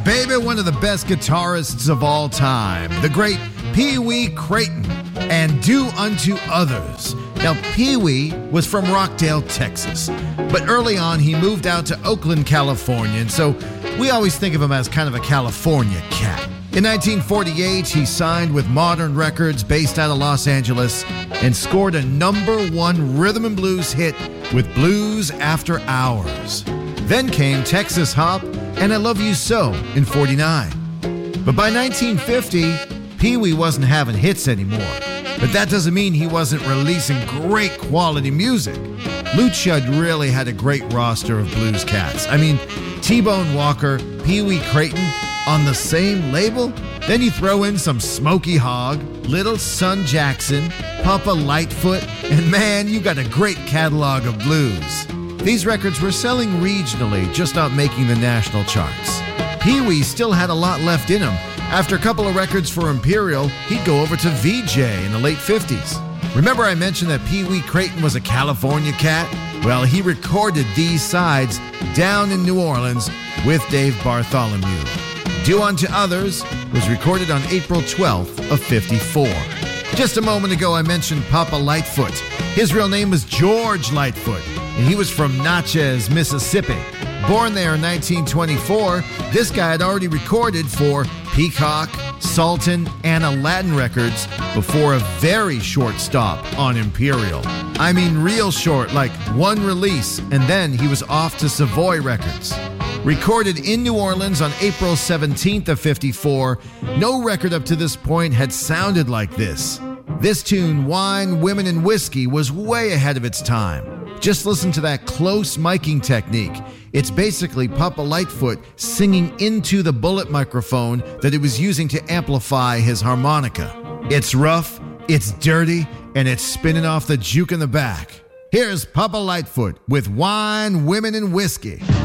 baby, one of the best guitarists of all time, the great Pee Wee Crayton, and Do Unto Others. Now, Pee Wee was from Rockdale, Texas, but early on he moved out to Oakland, California, and so we always think of him as kind of a California cat. In 1948, he signed with Modern Records based out of Los Angeles and scored a #1 rhythm and blues hit with Blues After Hours. Then came Texas Hop and I Love You So in 49. But by 1950, Pee Wee wasn't having hits anymore. But that doesn't mean he wasn't releasing great quality music. Lou Chud really had a great roster of blues cats. I mean, T-Bone Walker, Pee Wee Crayton on the same label? Then you throw in some Smokey Hogg, Little Son Jackson, Papa Lightfoot, and man, you got a great catalog of blues. These records were selling regionally, just not making the national charts. Pee Wee still had a lot left in him. After a couple of records for Imperial, he'd go over to VJ in the late 50s. Remember I mentioned that Pee Wee Crayton was a California cat? Well, he recorded these sides down in New Orleans with Dave Bartholomew. Do Unto Others was recorded on April 12th of 54. Just a moment ago, I mentioned Papa Lightfoot. His real name was George Lightfoot, and he was from Natchez, Mississippi. Born there in 1924, this guy had already recorded for Peacock, Sultan, and Aladdin Records before a very short stop on Imperial. I mean real short, like one release, and then he was off to Savoy Records. Recorded in New Orleans on April 17th of 54, no record up to this point had sounded like this. This tune, Wine, Women, and Whiskey, was way ahead of its time. Just listen to that close miking technique. It's basically Papa Lightfoot singing into the bullet microphone that he was using to amplify his harmonica. It's rough, it's dirty, and it's spinning off the juke in the back. Here's Papa Lightfoot with Wine, Women, and Whiskey.